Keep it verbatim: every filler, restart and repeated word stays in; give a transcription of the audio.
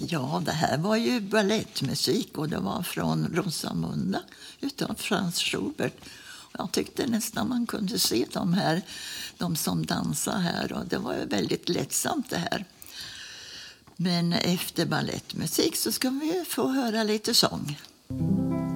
Ja, det här var ju ballettmusik och det var från Rosamunda utav Franz Schubert. Jag tyckte nästan man kunde se de här, de som dansar här, och det var ju väldigt lättsamt det här. Men efter ballettmusik så ska vi få höra lite sång.